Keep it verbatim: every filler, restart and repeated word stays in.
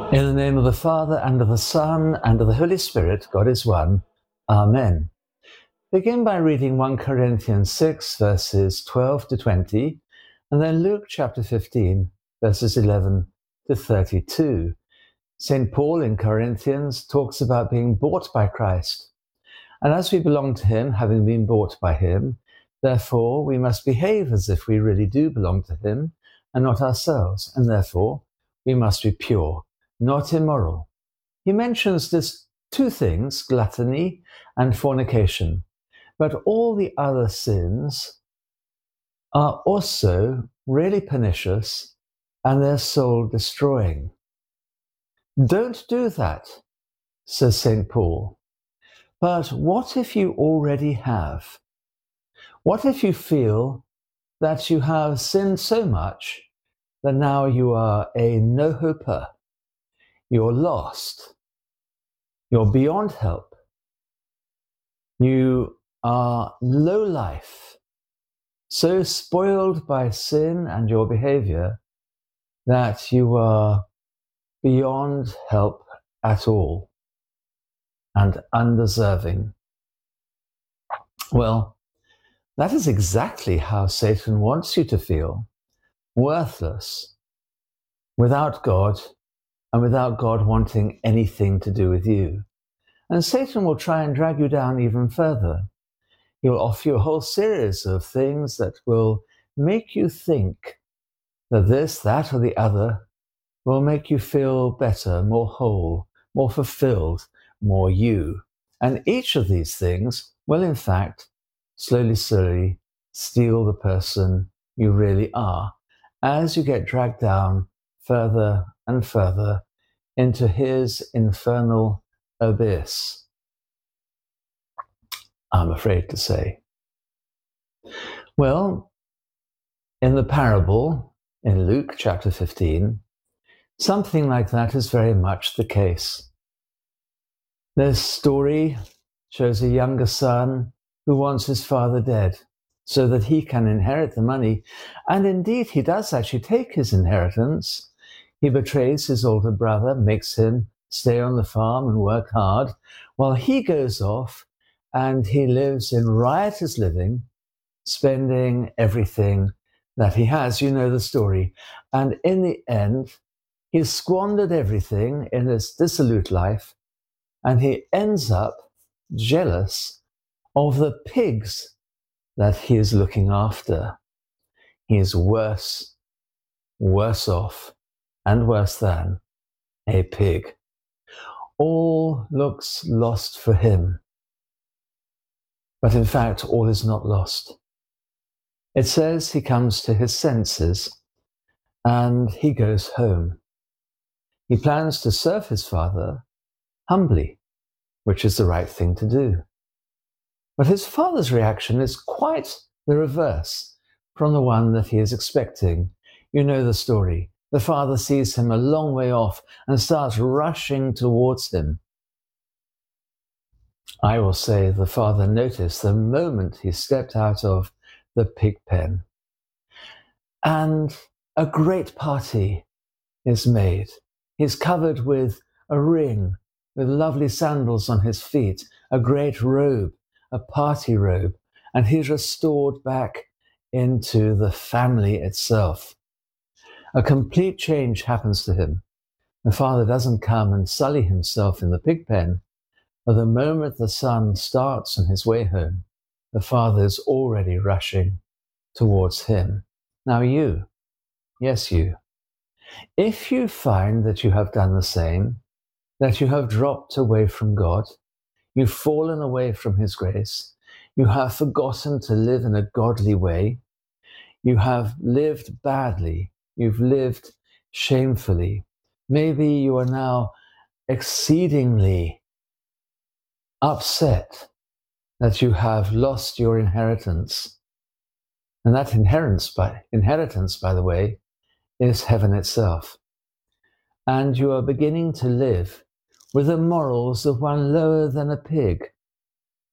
In the name of the Father, and of the Son, and of the Holy Spirit, God is one. Amen. Begin by reading First Corinthians six, verses twelve to twenty, and then Luke chapter fifteen, verses eleven to thirty-two. Saint Paul in Corinthians talks about being bought by Christ. And as we belong to him, having been bought by him, therefore we must behave as if we really do belong to him and not ourselves, and therefore we must be pure, not immoral. He mentions this two things, gluttony and fornication, but all the other sins are also really pernicious and they're soul destroying. Don't do that, says Saint Paul. But what if you already have? What if you feel that you have sinned so much that now you are a no-hoper? You're lost. You're beyond help. You are low life, so spoiled by sin and your behavior that you are beyond help at all and undeserving. Well, that is exactly how Satan wants you to feel, worthless, without God, and without God wanting anything to do with you. And Satan will try and drag you down even further. He'll offer you a whole series of things that will make you think that this, that, or the other will make you feel better, more whole, more fulfilled, more you. And each of these things will, in fact, slowly, slowly steal the person you really are as you get dragged down further and further into his infernal abyss, I'm afraid to say. Well, in the parable in Luke chapter fifteen, something like that is very much the case. This story shows a younger son who wants his father dead so that he can inherit the money. And indeed, he does actually take his inheritance. He betrays his older brother, makes him stay on the farm and work hard, while he goes off and he lives in riotous living, spending everything that he has. You know the story. And in the end, he's squandered everything in this dissolute life, and he ends up jealous of the pigs that he is looking after. He is worse, worse off, and worse than a pig. All looks lost for him. But in fact, all is not lost. It says he comes to his senses and he goes home. He plans to serve his father humbly, which is the right thing to do. But his father's reaction is quite the reverse from the one that he is expecting. You know the story. The father sees him a long way off and starts rushing towards him. I will say the father noticed the moment he stepped out of the pig pen. And a great party is made. He's covered with a ring, with lovely sandals on his feet, a great robe, a party robe, and he's restored back into the family itself. A complete change happens to him. The father doesn't come and sully himself in the pig pen, but the moment the son starts on his way home, the father is already rushing towards him. Now you, yes you, if you find that you have done the same, that you have dropped away from God, you've fallen away from his grace, you have forgotten to live in a godly way, you have lived badly, you've lived shamefully, maybe you are now exceedingly upset that you have lost your inheritance. And that inheritance, by, inheritance, by the way, is heaven itself. And you are beginning to live with the morals of one lower than a pig,